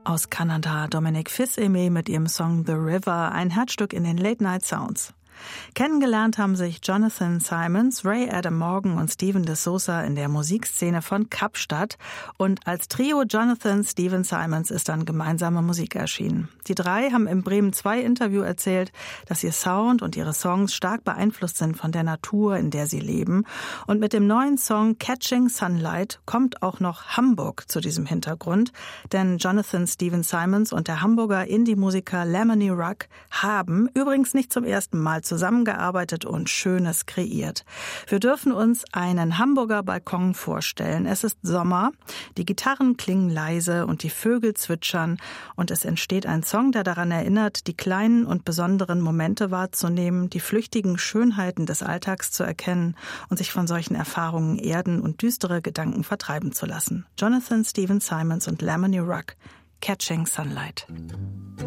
Aus Kanada Dominic Fils-Aimé mit ihrem Song The River, ein Herzstück in den Late Night Sounds. Kennengelernt haben sich Jonathan Simons, Ray Adam Morgan und Steven de Souza in der Musikszene von Kapstadt. Und als Trio Jonathan Steven Simons ist dann gemeinsame Musik erschienen. Die drei haben im Bremen 2 Interview erzählt, dass ihr Sound und ihre Songs stark beeinflusst sind von der Natur, in der sie leben. Und mit dem neuen Song Catching Sunlight kommt auch noch Hamburg zu diesem Hintergrund. Denn Jonathan Steven Simons und der Hamburger Indie-Musiker Lemony Ruck haben übrigens nicht zum ersten Mal zusammengearbeitet und Schönes kreiert. Wir dürfen uns einen Hamburger Balkon vorstellen. Es ist Sommer, die Gitarren klingen leise und die Vögel zwitschern und es entsteht ein Song, der daran erinnert, die kleinen und besonderen Momente wahrzunehmen, die flüchtigen Schönheiten des Alltags zu erkennen und sich von solchen Erfahrungen erden und düstere Gedanken vertreiben zu lassen. Jonathan Steven Simons und Lemony Ruck, Catching Sunlight.